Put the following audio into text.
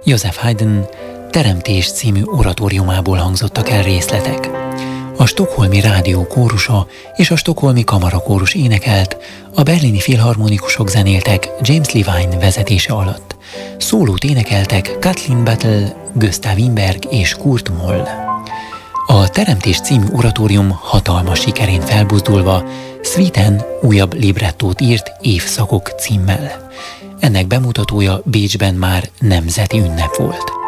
Joseph Haydn Teremtés című oratóriumából hangzottak el részletek. A Stockholmi Rádió kórusa és a Stockholmi Kamarakórus énekelt, a berlini filharmonikusok zenéltek James Levine vezetése alatt. Szólót énekeltek Kathleen Battle, Gustav Winberg és Kurt Moll. A Teremtés című oratórium hatalmas sikerén felbuzdulva Suiten újabb librettót írt Évszakok címmel. Ennek bemutatója Bécsben már nemzeti ünnep volt.